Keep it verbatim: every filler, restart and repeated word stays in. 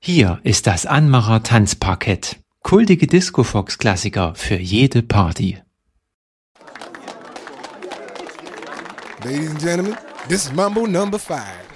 Hier ist das Anmacher Tanzparkett. Kultige Disco-Fox-Klassiker für jede Party. Ladies and gentlemen, this is Mambo number five.